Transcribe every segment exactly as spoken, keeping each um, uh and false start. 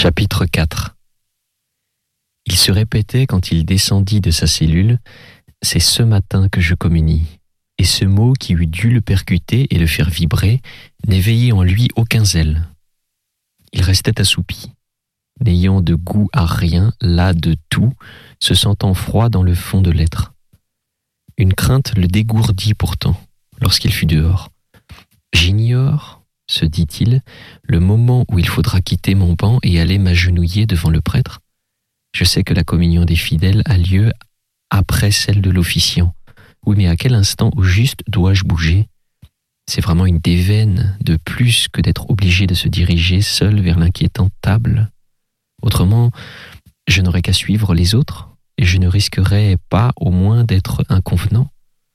Chapitre quatre. Il se répétait quand il descendit de sa cellule « C'est ce matin que je communie », et ce mot qui eût dû le percuter et le faire vibrer n'éveillait en lui aucun zèle. Il restait assoupi, n'ayant de goût à rien, las de tout, se sentant froid dans le fond de l'être. Une crainte le dégourdit pourtant, lorsqu'il fut dehors. « J'ignore, se dit-il, le moment où il faudra quitter mon banc et aller m'agenouiller devant le prêtre. Je sais que la communion des fidèles a lieu après celle de l'officiant. Oui, mais à quel instant au juste dois-je bouger ? C'est vraiment une déveine de plus que d'être obligé de se diriger seul vers l'inquiétante table. Autrement, je n'aurais qu'à suivre les autres et je ne risquerais pas au moins d'être inconvenant. »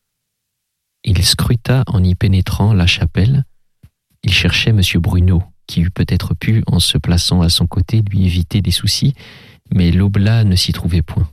Il scruta en y pénétrant la chapelle. Il cherchait M. Bruno, qui eût peut-être pu, en se plaçant à son côté, lui éviter des soucis, mais l'oblat ne s'y trouvait point.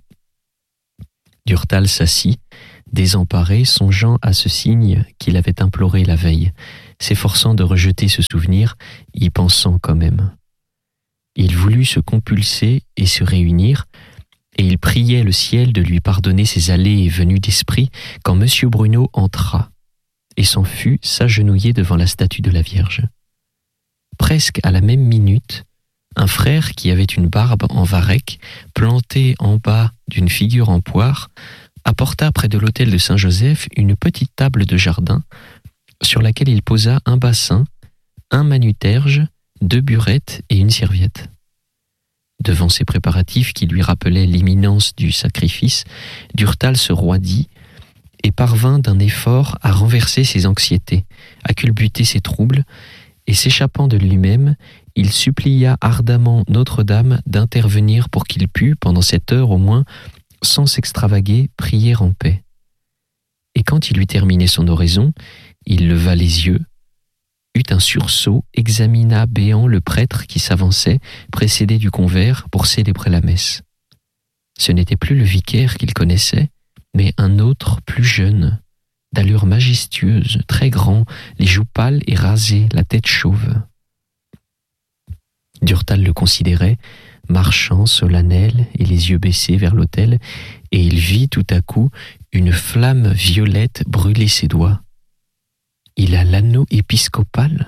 Durtal s'assit, désemparé, songeant à ce signe qu'il avait imploré la veille, s'efforçant de rejeter ce souvenir, y pensant quand même. Il voulut se compulser et se réunir, et il priait le ciel de lui pardonner ses allées et venues d'esprit quand M. Bruno entra et s'en fut s'agenouiller devant la statue de la Vierge. Presque à la même minute, un frère qui avait une barbe en varech, plantée en bas d'une figure en poire, apporta près de l'autel de Saint-Joseph une petite table de jardin sur laquelle il posa un bassin, un manuterge, deux burettes et une serviette. Devant ces préparatifs qui lui rappelaient l'imminence du sacrifice, Durtal se roidit et parvint d'un effort à renverser ses anxiétés, à culbuter ses troubles, et s'échappant de lui-même, il supplia ardemment Notre-Dame d'intervenir pour qu'il pût, pendant cette heure au moins, sans s'extravaguer, prier en paix. Et quand il eut terminé son oraison, il leva les yeux, eut un sursaut, examina béant le prêtre qui s'avançait, précédé du convers, pour célébrer la messe. Ce n'était plus le vicaire qu'il connaissait, mais un autre plus jeune, d'allure majestueuse, très grand, les joues pâles et rasées, la tête chauve. Durtal le considérait, marchant solennel et les yeux baissés vers l'autel, et il vit tout à coup une flamme violette brûler ses doigts. Il a l'anneau épiscopal ?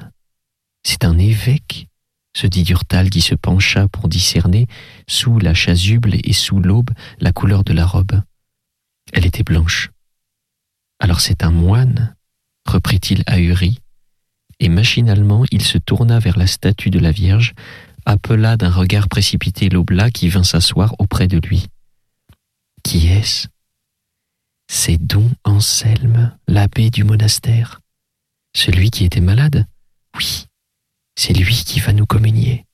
C'est un évêque, se dit Durtal qui se pencha pour discerner, sous la chasuble et sous l'aube, la couleur de la robe. Elle était blanche. Alors c'est un moine, reprit-il ahuri, et machinalement il se tourna vers la statue de la Vierge, appela d'un regard précipité l'oblat qui vint s'asseoir auprès de lui. Qui est-ce ? C'est Don Anselme, l'abbé du monastère. Celui qui était malade ? Oui, c'est lui qui va nous communier.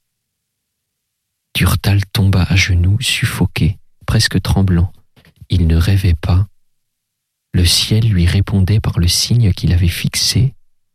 Durtal tomba à genoux, suffoqué, presque tremblant. Il ne rêvait pas. Le ciel lui répondait par le signe qu'il avait fixé.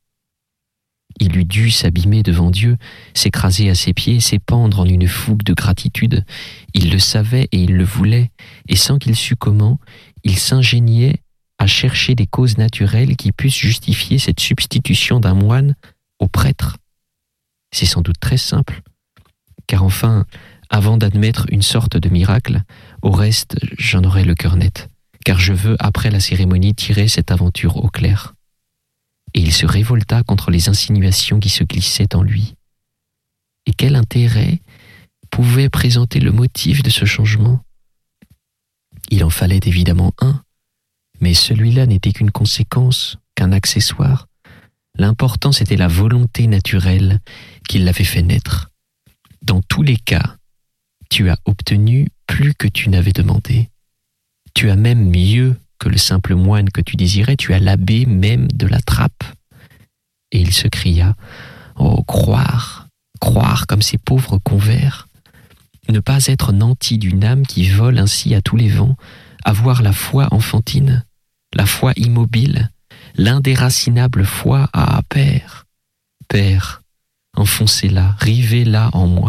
Il eût dû s'abîmer devant Dieu, s'écraser à ses pieds, s'épandre en une fougue de gratitude. Il le savait et il le voulait, et sans qu'il sût comment, il s'ingéniait à chercher des causes naturelles qui pussent justifier cette substitution d'un moine au prêtre. C'est sans doute très simple, car enfin, avant d'admettre une sorte de miracle, au reste, j'en aurai le cœur net, car je veux, après la cérémonie, tirer cette aventure au clair. Et il se révolta contre les insinuations qui se glissaient en lui. Et quel intérêt pouvait présenter le motif de ce changement ? Il en fallait évidemment un, mais celui-là n'était qu'une conséquence, qu'un accessoire. L'important, c'était la volonté naturelle qui l'avait fait naître. Dans tous les cas, tu as obtenu plus que tu n'avais demandé. Tu as même mieux que le simple moine que tu désirais, tu as l'abbé même de la Trappe. Et il se cria, « Oh, croire, croire comme ces pauvres convers, ne pas être nanti d'une âme qui vole ainsi à tous les vents, avoir la foi enfantine, la foi immobile, l'indéracinable foi à Père, Père, enfoncez-la, rivez-la en moi. »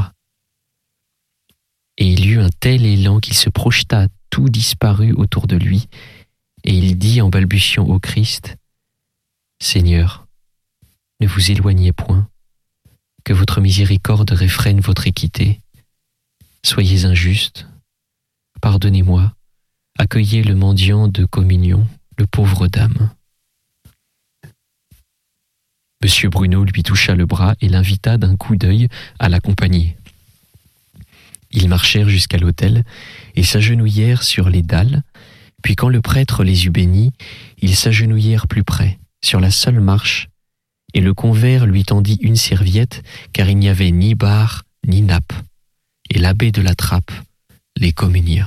Et il eut un tel élan qu'il se projeta, tout disparut autour de lui, et il dit en balbutiant au Christ, « Seigneur, ne vous éloignez point, que votre miséricorde réfrène votre équité, Soyez injuste, pardonnez-moi, accueillez le mendiant de communion, le pauvre dame. Monsieur Bruno lui toucha le bras et l'invita d'un coup d'œil à l'accompagner. Ils marchèrent jusqu'à l'autel et s'agenouillèrent sur les dalles, puis quand le prêtre les eut bénis, ils s'agenouillèrent plus près, sur la seule marche, et le convers lui tendit une serviette, car il n'y avait ni barre ni nappe, et l'abbé de la Trappe les communia.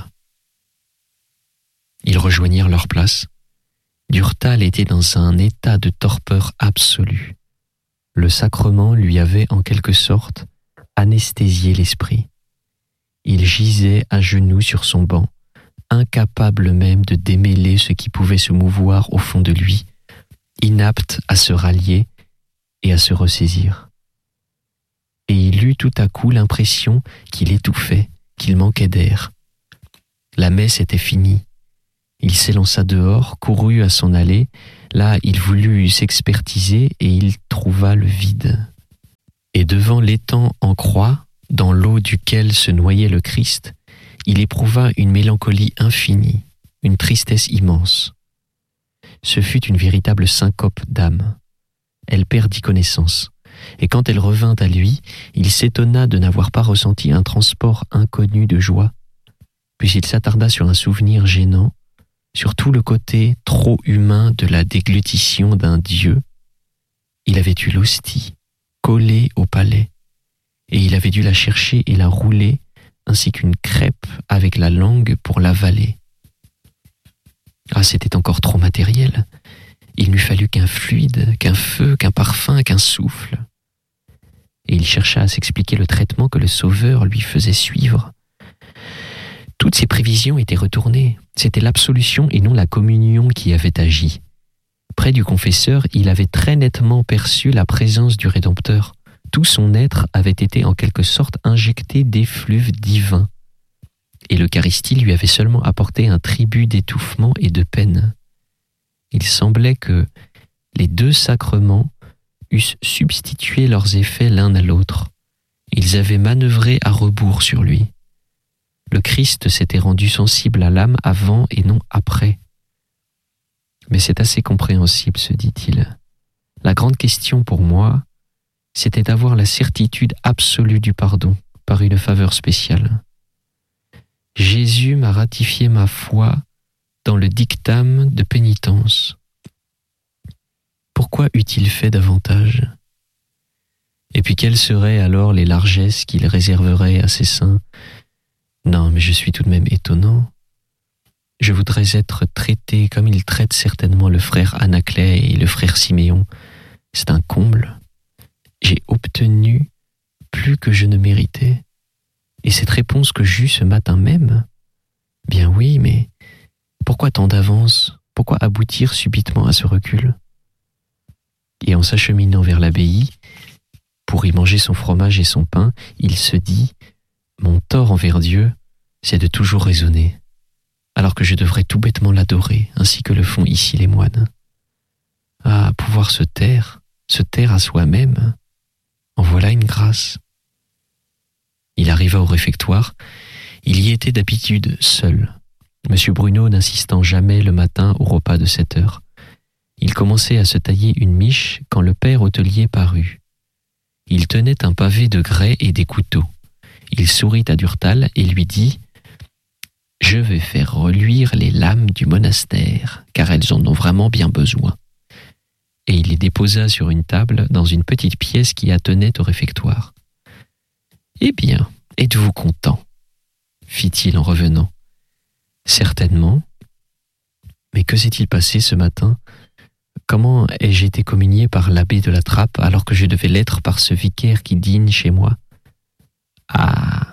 Ils rejoignirent leur place. Durtal était dans un état de torpeur absolue. Le sacrement lui avait en quelque sorte anesthésié l'esprit. Il gisait à genoux sur son banc, incapable même de démêler ce qui pouvait se mouvoir au fond de lui, inapte à se rallier et à se ressaisir. Et il eut tout à coup l'impression qu'il étouffait, qu'il manquait d'air. La messe était finie. Il s'élança dehors, courut à son allée. Là, il voulut s'expertiser et il trouva le vide. Et devant l'étang en croix, dans l'eau duquel se noyait le Christ, il éprouva une mélancolie infinie, une tristesse immense. Ce fut une véritable syncope d'âme. Elle perdit connaissance, et quand elle revint à lui, il s'étonna de n'avoir pas ressenti un transport inconnu de joie. Puis il s'attarda sur un souvenir gênant, sur tout le côté trop humain de la déglutition d'un dieu. Il avait eu l'hostie, collée au palais, et il avait dû la chercher et la rouler, ainsi qu'une crêpe avec la langue pour l'avaler. Ah, c'était encore trop matériel. Il n'eût fallu qu'un fluide, qu'un feu, qu'un parfum, qu'un souffle. Et il chercha à s'expliquer le traitement que le Sauveur lui faisait suivre. Toutes ses prévisions étaient retournées. C'était l'absolution et non la communion qui avait agi. Près du confesseur, il avait très nettement perçu la présence du Rédempteur. Tout son être avait été en quelque sorte injecté d'effluves divins. Et l'Eucharistie lui avait seulement apporté un tribut d'étouffement et de peine. Il semblait que les deux sacrements eussent substitué leurs effets l'un à l'autre. Ils avaient manœuvré à rebours sur lui. Le Christ s'était rendu sensible à l'âme avant et non après. Mais c'est assez compréhensible, se dit-il. La grande question pour moi, c'était d'avoir la certitude absolue du pardon par une faveur spéciale. Jésus m'a ratifié ma foi dans le dictame de pénitence. Pourquoi eût-il fait davantage? Et puis quelles seraient alors les largesses qu'il réserverait à ses saints? Non, mais je suis tout de même étonnant. Je voudrais être traité comme il traite certainement le frère Anaclet et le frère Siméon. C'est un comble. J'ai obtenu plus que je ne méritais. Et cette réponse que j'eus ce matin même? Bien oui, mais pourquoi tant d'avance? Pourquoi aboutir subitement à ce recul? Et en s'acheminant vers l'abbaye, pour y manger son fromage et son pain, il se dit « Mon tort envers Dieu, c'est de toujours raisonner, alors que je devrais tout bêtement l'adorer, ainsi que le font ici les moines. Ah, pouvoir se taire, se taire à soi-même, en voilà une grâce. » Il arriva au réfectoire. Il y était d'habitude seul, Monsieur Bruno n'insistant jamais le matin au repas de sept heures. Il commençait à se tailler une miche quand le père hôtelier parut. Il tenait un pavé de grès et des couteaux. Il sourit à Durtal et lui dit « Je vais faire reluire les lames du monastère, car elles en ont vraiment bien besoin. » Et il les déposa sur une table dans une petite pièce qui attenait au réfectoire. « Eh bien, êtes-vous content ?» fit-il en revenant. « Certainement. Mais que s'est-il passé ce matin ? Comment ai-je été communié par l'abbé de la Trappe alors que je devais l'être par ce vicaire qui dîne chez moi ? » ?»« Ah !»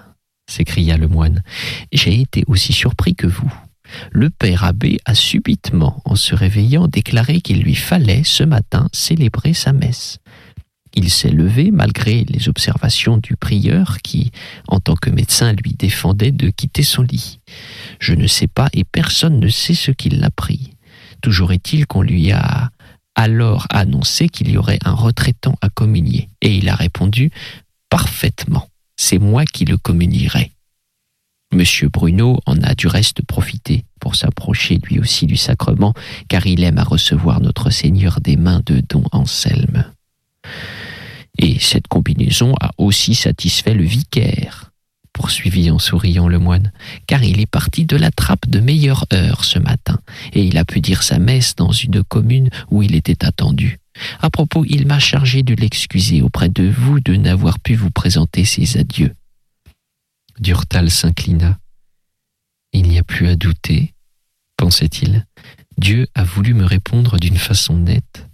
s'écria le moine, « j'ai été aussi surpris que vous. Le père abbé a subitement, en se réveillant, déclaré qu'il lui fallait ce matin célébrer sa messe. Il s'est levé malgré les observations du prieur qui, en tant que médecin, lui défendait de quitter son lit. Je ne sais pas et personne ne sait ce qui l'a pris. Toujours est-il qu'on lui a alors annoncé qu'il y aurait un retraitant à communier. Et il a répondu « Parfaitement, c'est moi qui le communierai. » Monsieur Bruno en a du reste profité pour s'approcher lui aussi du sacrement, car il aime à recevoir notre Seigneur des mains de don Anselme. Et cette combinaison a aussi satisfait le vicaire, poursuivit en souriant le moine, car il est parti de la trappe de meilleure heure ce matin, et il a pu dire sa messe dans une commune où il était attendu. À propos, il m'a chargé de l'excuser auprès de vous de n'avoir pu vous présenter ses adieux. Durtal s'inclina. Il n'y a plus à douter, pensait-il. Dieu a voulu me répondre d'une façon nette.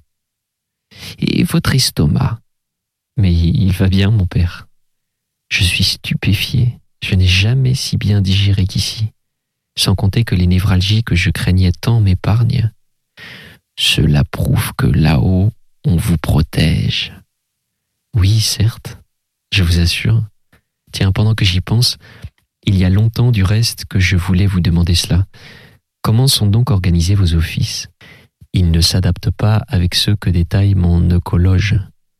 Et votre estomac? Mais il va bien, mon père. Je suis stupéfié. Je n'ai jamais si bien digéré qu'ici, sans compter que les névralgies que je craignais tant m'épargnent. Cela prouve que là-haut, on vous protège. Oui, certes, je vous assure. Tiens, pendant que j'y pense, il y a longtemps du reste que je voulais vous demander cela. Comment sont donc organisés vos offices? Ils ne s'adaptent pas avec ceux que détaille mon œcologe.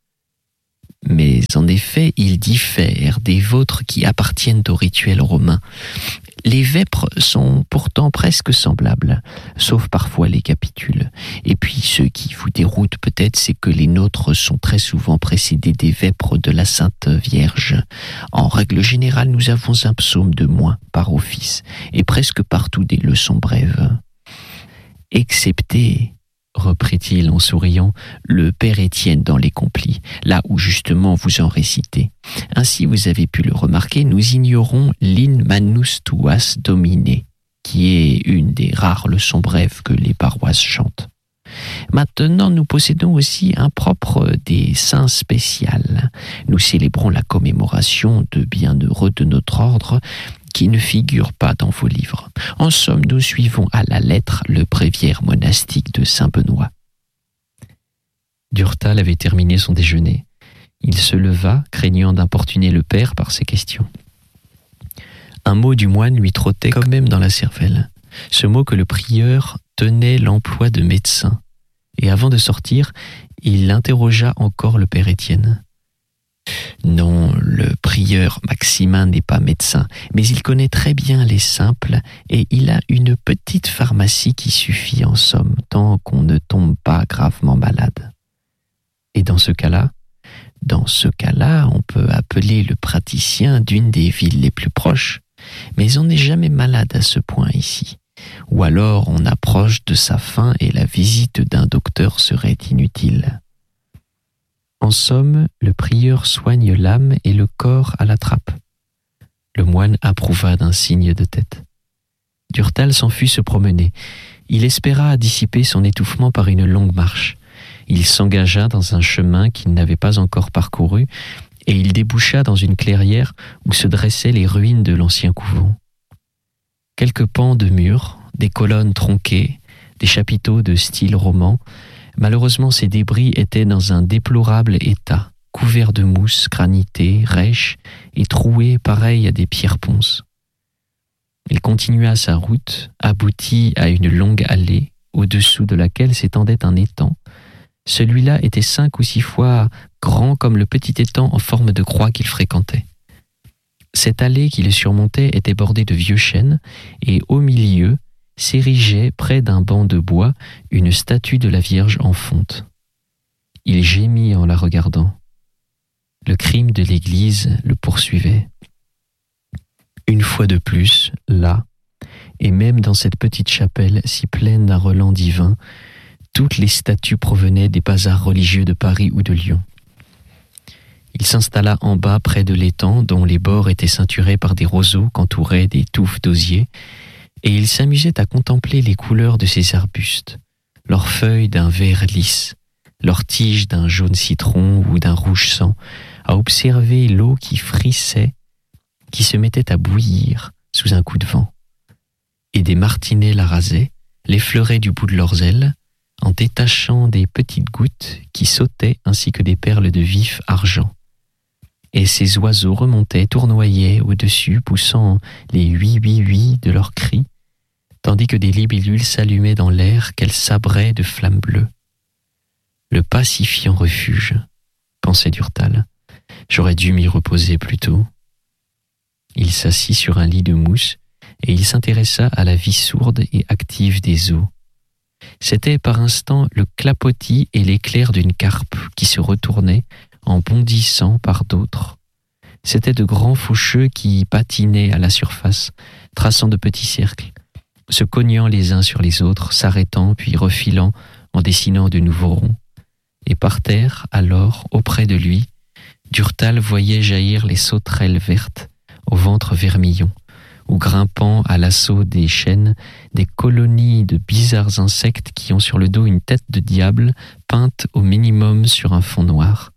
Mais en effet, ils diffèrent des vôtres qui appartiennent au rituel romain. Les vêpres sont pourtant presque semblables, sauf parfois les capitules. Et puis ce qui vous déroute peut-être, c'est que les nôtres sont très souvent précédés des vêpres de la Sainte Vierge. En règle générale, nous avons un psaume de moins par office, et presque partout des leçons brèves. Excepté, reprit-il en souriant, le Père Étienne dans les complis, là où justement vous en récitez. Ainsi, vous avez pu le remarquer, nous ignorons l'In Manus Tuas Domine, qui est une des rares leçons brèves que les paroisses chantent. Maintenant, nous possédons aussi un propre des saints spécial. Nous célébrons la commémoration de bienheureux de notre ordre, qui ne figure pas dans vos livres. En somme, nous suivons à la lettre le bréviaire monastique de Saint-Benoît. Durtal avait terminé son déjeuner. Il se leva, craignant d'importuner le père par ses questions. Un mot du moine lui trottait quand même dans la cervelle. Ce mot que le prieur tenait l'emploi de médecin. Et avant de sortir, il interrogea encore le père Étienne. Non, le prieur Maximin n'est pas médecin, mais il connaît très bien les simples et il a une petite pharmacie qui suffit en somme, tant qu'on ne tombe pas gravement malade. Et dans ce cas-là, dans ce cas-là, on peut appeler le praticien d'une des villes les plus proches, mais on n'est jamais malade à ce point ici. Ou alors on approche de sa fin et la visite d'un docteur serait inutile. En somme, le prieur soigne l'âme et le corps à la trappe. Le moine approuva d'un signe de tête. Durtal s'en fut se promener. Il espéra dissiper son étouffement par une longue marche. Il s'engagea dans un chemin qu'il n'avait pas encore parcouru et il déboucha dans une clairière où se dressaient les ruines de l'ancien couvent. Quelques pans de murs, des colonnes tronquées, des chapiteaux de style roman. Malheureusement, ces débris étaient dans un déplorable état, couverts de mousse granitée, rêches et troués pareils à des pierres ponces. Il continua sa route, aboutit à une longue allée, au-dessous de laquelle s'étendait un étang. Celui-là était cinq ou six fois grand comme le petit étang en forme de croix qu'il fréquentait. Cette allée qui le surmontait était bordée de vieux chênes, et au milieu s'érigeait, près d'un banc de bois, une statue de la Vierge en fonte. Il gémit en la regardant. Le crime de l'Église le poursuivait. Une fois de plus, là, et même dans cette petite chapelle si pleine d'un relent divin, toutes les statues provenaient des bazars religieux de Paris ou de Lyon. Il s'installa en bas près de l'étang dont les bords étaient ceinturés par des roseaux qu'entouraient des touffes d'osier, et il s'amusait à contempler les couleurs de ces arbustes, leurs feuilles d'un vert lisse, leurs tiges d'un jaune citron ou d'un rouge sang, à observer l'eau qui frissait, qui se mettait à bouillir sous un coup de vent. Et des martinets la rasaient, l'effleuraient du bout de leurs ailes, en détachant des petites gouttes qui sautaient ainsi que des perles de vif argent. Et ces oiseaux remontaient, tournoyaient au-dessus, poussant les huit-huit-huit de leurs cris, tandis que des libellules s'allumaient dans l'air qu'elles sabraient de flammes bleues. Le pacifiant refuge, pensait Durtal. J'aurais dû m'y reposer plus tôt. Il s'assit sur un lit de mousse et il s'intéressa à la vie sourde et active des eaux. C'était par instants le clapotis et l'éclair d'une carpe qui se retournait en bondissant par d'autres. C'étaient de grands faucheux qui patinaient à la surface, traçant de petits cercles, se cognant les uns sur les autres, s'arrêtant puis refilant en dessinant de nouveaux ronds. Et par terre, alors, auprès de lui, Durtal voyait jaillir les sauterelles vertes au ventre vermillon, ou grimpant à l'assaut des chênes, des colonies de bizarres insectes qui ont sur le dos une tête de diable peinte au minimum sur un fond noir.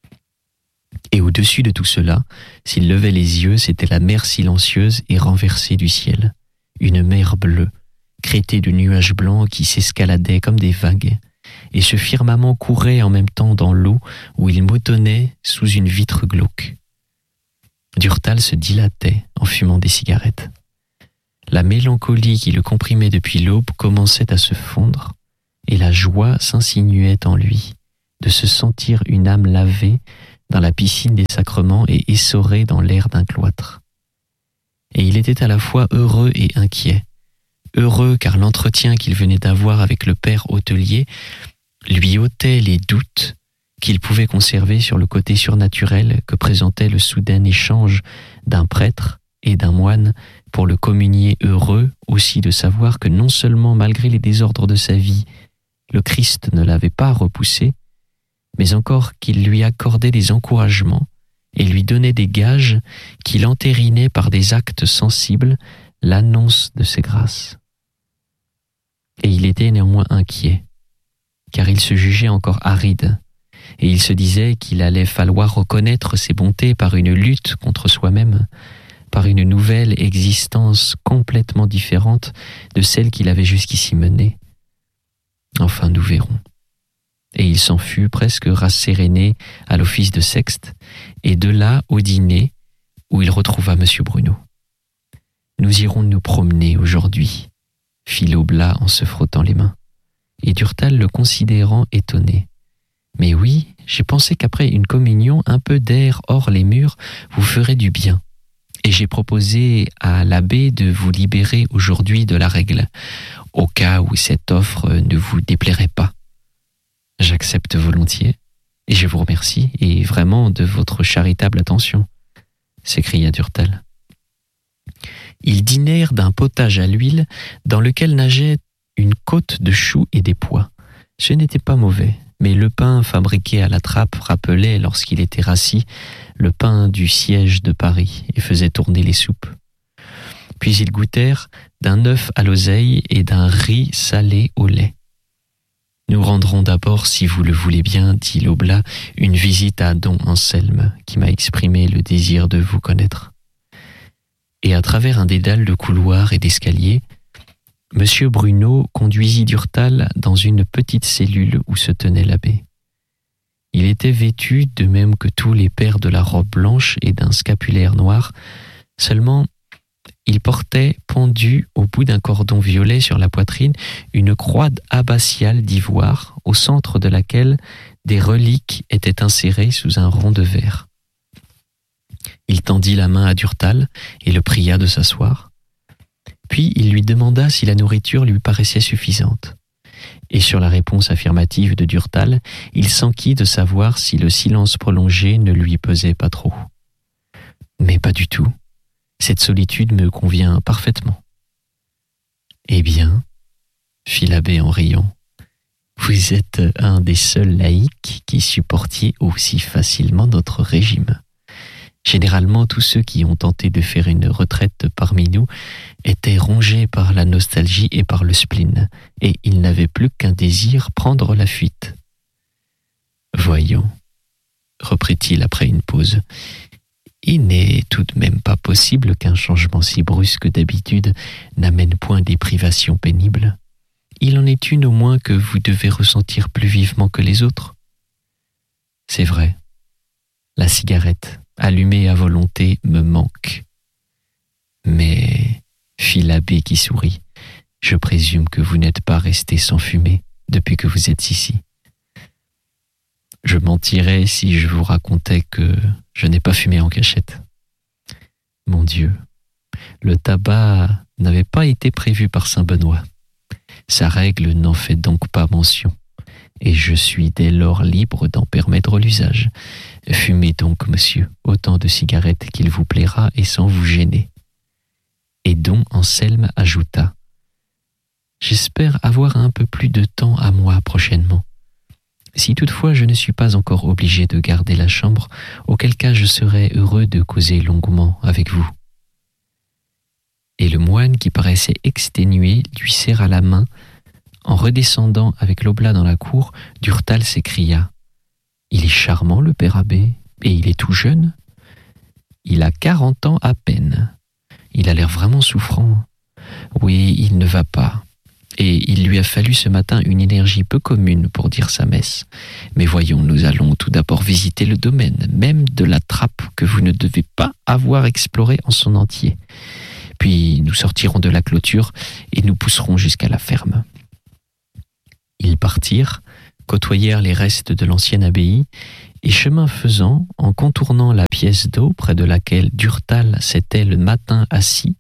Et au-dessus de tout cela, s'il levait les yeux, c'était la mer silencieuse et renversée du ciel, une mer bleue, crétée de nuages blancs qui s'escaladaient comme des vagues, et ce firmament courait en même temps dans l'eau où il moutonnait sous une vitre glauque. Durtal se dilatait en fumant des cigarettes. La mélancolie qui le comprimait depuis l'aube commençait à se fondre, et la joie s'insinuait en lui de se sentir une âme lavée dans la piscine des sacrements et essorée dans l'air d'un cloître. Et il était à la fois heureux et inquiet. Heureux car l'entretien qu'il venait d'avoir avec le père hôtelier lui ôtait les doutes qu'il pouvait conserver sur le côté surnaturel que présentait le soudain échange d'un prêtre et d'un moine pour le communier heureux aussi de savoir que non seulement malgré les désordres de sa vie, le Christ ne l'avait pas repoussé, mais encore qu'il lui accordait des encouragements et lui donnait des gages qu'il entérinait par des actes sensibles l'annonce de ses grâces. Et il était néanmoins inquiet, car il se jugeait encore aride, et il se disait qu'il allait falloir reconnaître ses bontés par une lutte contre soi-même, par une nouvelle existence complètement différente de celle qu'il avait jusqu'ici menée. Enfin, nous verrons. Et il s'en fut presque rasséréné à l'office de Sexte, et de là au dîner, où il retrouva M. Bruno. « Nous irons nous promener aujourd'hui », fit l'Oblat en se frottant les mains, et Durtal le considérant étonné. « Mais oui, j'ai pensé qu'après une communion, un peu d'air hors les murs vous ferait du bien. Et j'ai proposé à l'abbé de vous libérer aujourd'hui de la règle, au cas où cette offre ne vous déplairait pas. J'accepte volontiers, et je vous remercie, et vraiment de votre charitable attention, » s'écria Durtal. Ils dînèrent d'un potage à l'huile dans lequel nageait une côte de choux et des pois. Ce n'était pas mauvais, mais le pain fabriqué à la trappe rappelait, lorsqu'il était rassis, le pain du siège de Paris et faisait tourner les soupes. Puis ils goûtèrent d'un œuf à l'oseille et d'un riz salé au lait. « Nous rendrons d'abord, si vous le voulez bien, dit l'Oblat, une visite à don Anselme, qui m'a exprimé le désir de vous connaître. » Et à travers un dédale de couloirs et d'escaliers, M. Bruno conduisit Durtal dans une petite cellule où se tenait l'abbé. Il était vêtu, de même que tous les pères, de la robe blanche et d'un scapulaire noir, seulement il portait pendue au bout d'un cordon violet sur la poitrine une croix abbatiale d'ivoire, au centre de laquelle des reliques étaient insérées sous un rond de verre. Il tendit la main à Durtal et le pria de s'asseoir. Puis il lui demanda si la nourriture lui paraissait suffisante. Et sur la réponse affirmative de Durtal, il s'enquit de savoir si le silence prolongé ne lui pesait pas trop. « Mais pas du tout. Cette solitude me convient parfaitement. »« Eh bien, » fit l'abbé en riant, « vous êtes un des seuls laïcs qui supportiez aussi facilement notre régime. Généralement, tous ceux qui ont tenté de faire une retraite parmi nous étaient rongés par la nostalgie et par le spleen, et ils n'avaient plus qu'un désir, prendre la fuite. »« Voyons, » reprit-il après une pause, « il n'est tout de même pas possible qu'un changement si brusque d'habitude n'amène point des privations pénibles. Il en est une au moins que vous devez ressentir plus vivement que les autres. » »« C'est vrai, la cigarette, allumée à volonté, me manque. Mais, fit l'abbé qui sourit, je présume que vous n'êtes pas resté sans fumer depuis que vous êtes ici. Je mentirais si je vous racontais que je n'ai pas fumé en cachette. Mon mon Dieu, le tabac n'avait pas été prévu par saint Benoît. Sa règle n'en fait donc pas mention, et je suis dès lors libre d'en permettre l'usage. Fumez donc, monsieur, autant de cigarettes qu'il vous plaira et sans vous gêner. » Et don Anselme ajouta: « J'espère avoir un peu plus de temps à moi prochainement. Si toutefois je ne suis pas encore obligé de garder la chambre, auquel cas je serais heureux de causer longuement avec vous. » Et le moine, qui paraissait exténué, lui serra la main. En redescendant avec l'oblat dans la cour, Durtal s'écria: « Il est charmant, le père abbé, et il est tout jeune. Il a quarante ans à peine. Il a l'air vraiment souffrant. Oui, il ne va pas. Et il lui a fallu ce matin une énergie peu commune pour dire sa messe. Mais voyons, nous allons tout d'abord visiter le domaine, même de la trappe que vous ne devez pas avoir exploré en son entier. Puis nous sortirons de la clôture et nous pousserons jusqu'à la ferme. » Ils partirent, côtoyèrent les restes de l'ancienne abbaye, et chemin faisant, en contournant la pièce d'eau près de laquelle Durtal s'était le matin assis,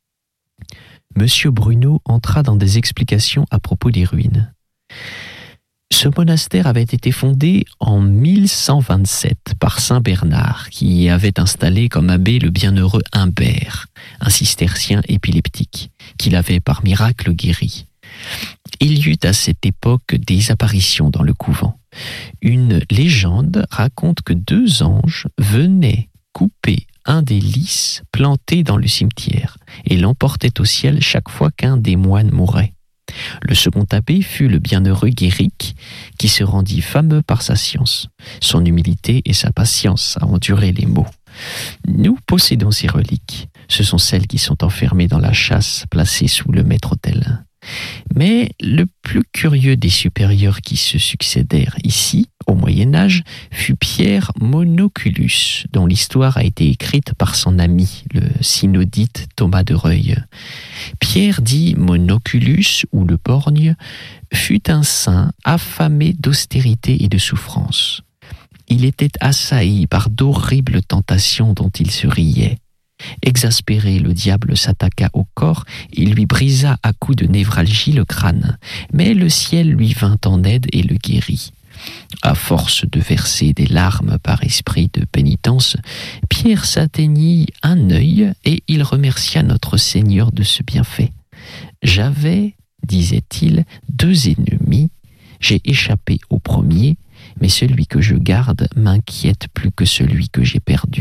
Monsieur Bruno entra dans des explications à propos des ruines. Ce monastère avait été fondé en mille cent vingt-sept par saint Bernard, qui y avait installé comme abbé le bienheureux Humbert, un cistercien épileptique, qu'il avait par miracle guéri. Il y eut à cette époque des apparitions dans le couvent. Une légende raconte que deux anges venaient couper un des lys plantés dans le cimetière et l'emportaient au ciel chaque fois qu'un des moines mourait. Le second abbé fut le bienheureux Guéric, qui se rendit fameux par sa science, son humilité et sa patience à endurer les maux. Nous possédons ces reliques. Ce sont celles qui sont enfermées dans la châsse placée sous le maître-autel. Mais le plus curieux des supérieurs qui se succédèrent ici, au Moyen-Âge, fut Pierre Monoculus, dont l'histoire a été écrite par son ami, le synodite Thomas de Reuil. Pierre dit Monoculus, ou le borgne, fut un saint affamé d'austérité et de souffrance. Il était assailli par d'horribles tentations dont il se riait. Exaspéré, le diable s'attaqua au corps et lui brisa à coups de névralgie le crâne. Mais le ciel lui vint en aide et le guérit. À force de verser des larmes par esprit de pénitence, Pierre s'atteignit un œil et il remercia notre Seigneur de ce bienfait. « J'avais, disait-il, deux ennemis. J'ai échappé au premier, mais celui que je garde m'inquiète plus que celui que j'ai perdu. »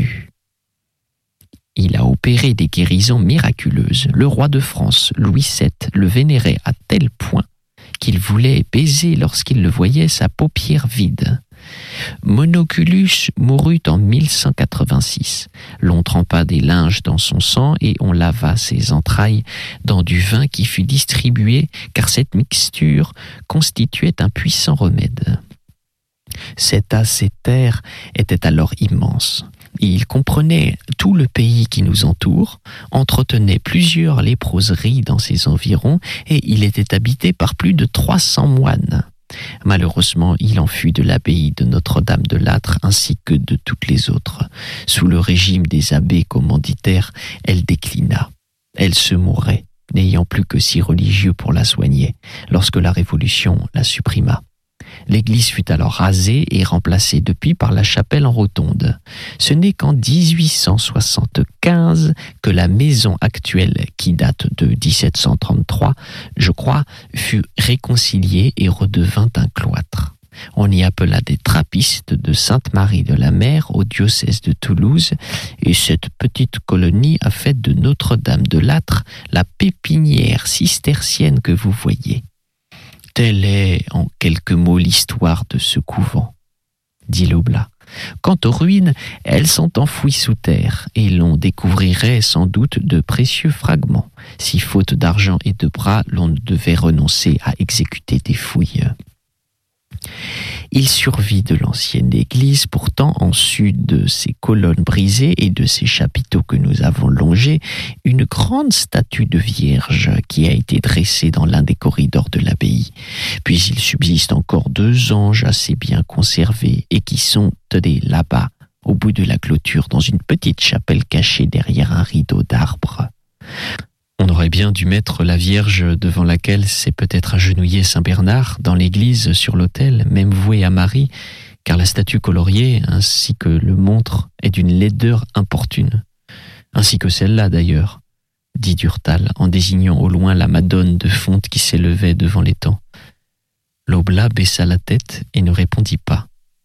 Il a opéré des guérisons miraculeuses. Le roi de France, Louis sept, le vénérait à tel point qu'il voulait baiser lorsqu'il le voyait sa paupière vide. Monoculus mourut en mille cent quatre-vingt-six. L'on trempa des linges dans son sang et on lava ses entrailles dans du vin qui fut distribué, car cette mixture constituait un puissant remède. Cet ascétère était alors immense. Il comprenait tout le pays qui nous entoure, entretenait plusieurs léproseries dans ses environs et il était habité par plus de trois cents moines. Malheureusement, il en fut de l'abbaye de Notre-Dame de Lattre ainsi que de toutes les autres. Sous le régime des abbés commanditaires, elle déclina. Elle se mourait, n'ayant plus que six religieux pour la soigner, lorsque la Révolution la supprima. L'église fut alors rasée et remplacée depuis par la chapelle en rotonde. Ce n'est qu'en dix-huit cent soixante-quinze que la maison actuelle, qui date de dix-sept cent trente-trois, je crois, fut réconciliée et redevint un cloître. On y appela des trappistes de Sainte-Marie de la Mer au diocèse de Toulouse, et cette petite colonie a fait de Notre-Dame de Lattre la pépinière cistercienne que vous voyez. Telle est, en quelques mots, l'histoire de ce couvent, dit l'oblat. Quant aux ruines, elles sont enfouies sous terre, et l'on découvrirait sans doute de précieux fragments, si faute d'argent et de bras, l'on ne devait renoncer à exécuter des fouilles. Il survit de l'ancienne église, pourtant en sus de ses colonnes brisées et de ses chapiteaux que nous avons longés, une grande statue de Vierge qui a été dressée dans l'un des corridors de l'abbaye. Puis il subsiste encore deux anges assez bien conservés et qui sont, tenez, là-bas, au bout de la clôture, dans une petite chapelle cachée derrière un rideau d'arbres. On aurait bien dû mettre la Vierge devant laquelle s'est peut-être agenouillé Saint Bernard dans l'église sur l'autel, même voué à Marie, car la statue coloriée, ainsi que le montre, est d'une laideur importune. Ainsi que celle-là d'ailleurs, dit Durtal, en désignant au loin la Madone de fonte qui s'élevait devant l'étang. L'oblat baissa la tête et ne répondit pas.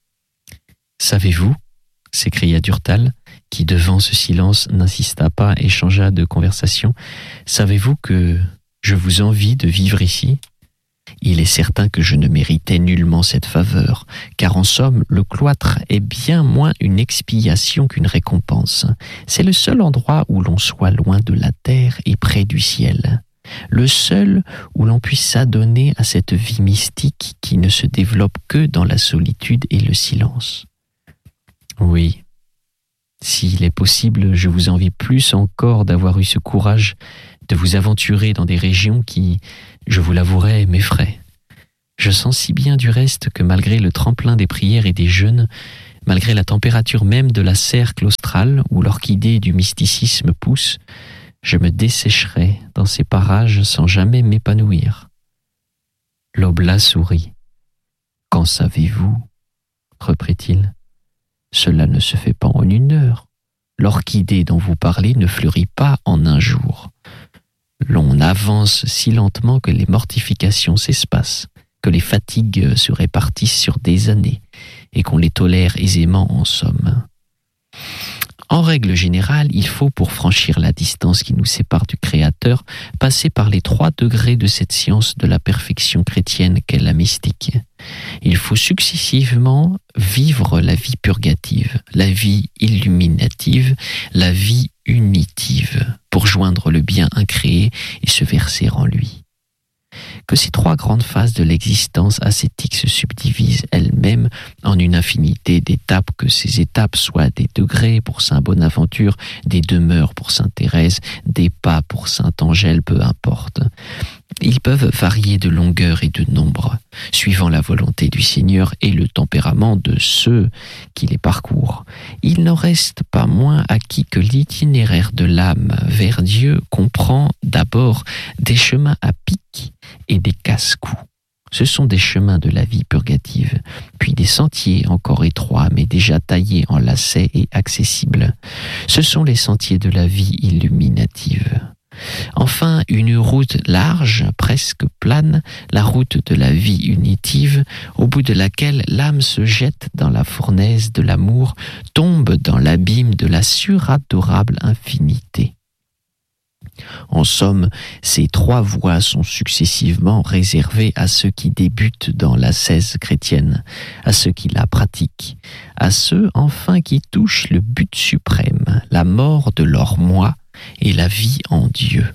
« Savez-vous » s'écria Durtal, qui devant ce silence n'insista pas et changea de conversation. « Savez-vous que je vous envie de vivre ici ? Il est certain que je ne méritais nullement cette faveur, car en somme, le cloître est bien moins une expiation qu'une récompense. C'est le seul endroit où l'on soit loin de la terre et près du ciel. Le seul où l'on puisse s'adonner à cette vie mystique qui ne se développe que dans la solitude et le silence. Oui, s'il est possible, je vous envie plus encore d'avoir eu ce courage de vous aventurer dans des régions qui, je vous l'avouerai, m'effraient. Je sens si bien du reste que malgré le tremplin des prières et des jeûnes, malgré la température même de la serre claustrale où l'orchidée du mysticisme pousse, je me dessécherai dans ces parages sans jamais m'épanouir. L'oblat sourit. « Qu'en savez-vous » reprit-il. « Cela ne se fait pas en une heure. L'orchidée dont vous parlez ne fleurit pas en un jour. L'on avance si lentement que les mortifications s'espacent, que les fatigues se répartissent sur des années, et qu'on les tolère aisément en somme. En règle générale, il faut, pour franchir la distance qui nous sépare du Créateur, passer par les trois degrés de cette science de la perfection chrétienne qu'est la mystique. Il faut successivement vivre la vie purgative, la vie illuminative, la vie unitive, pour joindre le bien incréé et se verser en lui. Que ces trois grandes phases de l'existence ascétique se subdivisent elles-mêmes en une infinité d'étapes, que ces étapes soient des degrés pour saint Bonaventure, des demeures pour sainte Thérèse, des pas pour saint Angèle, peu importe. Ils peuvent varier de longueur et de nombre, suivant la volonté du Seigneur et le tempérament de ceux qui les parcourent. Il n'en reste pas moins acquis que l'itinéraire de l'âme vers Dieu comprend d'abord des chemins à pic et des casse-coups. Ce sont des chemins de la vie purgative, puis des sentiers encore étroits mais déjà taillés en lacets et accessibles. Ce sont les sentiers de la vie illuminative. Enfin, une route large, presque plane, la route de la vie unitive, au bout de laquelle l'âme se jette dans la fournaise de l'amour, tombe dans l'abîme de la suradorable infinité. En somme, ces trois voies sont successivement réservées à ceux qui débutent dans l'ascèse chrétienne, à ceux qui la pratiquent, à ceux enfin qui touchent le but suprême, la mort de leur moi et la vie en Dieu.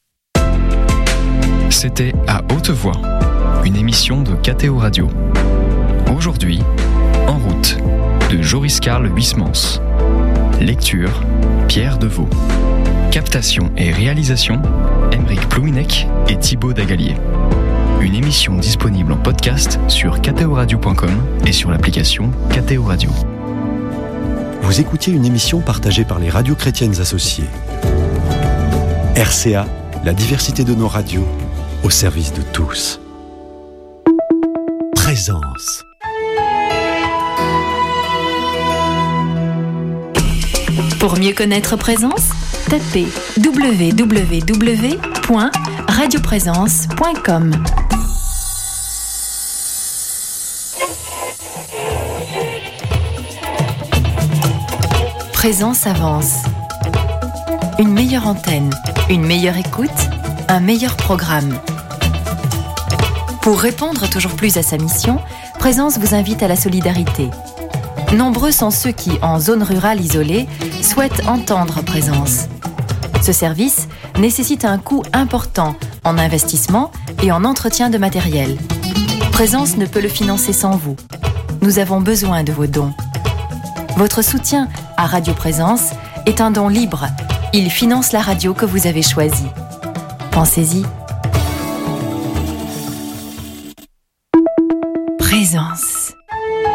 C'était À Haute Voix, une émission de K T O Radio. Aujourd'hui, En route, de Joris Karl Huysmans. Lecture, Pierre Deveau. Captation et réalisation, Aymeric Plouminec et Thibaut Dagalier. Une émission disponible en podcast sur k t o radio point com et sur l'application K T O Radio. Vous écoutiez une émission partagée par les radios chrétiennes associées. R C A, la diversité de nos radios, au service de tous. Présence. Pour mieux connaître Présence, tapez w w w point radio présence point com. Présence avance. Une meilleure antenne, une meilleure écoute, un meilleur programme. Pour répondre toujours plus à sa mission, Présence vous invite à la solidarité. Nombreux sont ceux qui, en zone rurale isolée, souhaitent entendre Présence. Ce service nécessite un coût important en investissement et en entretien de matériel. Présence ne peut le financer sans vous. Nous avons besoin de vos dons. Votre soutien à Radio Présence est un don libre. Il finance la radio que vous avez choisie. Pensez-y. Présence.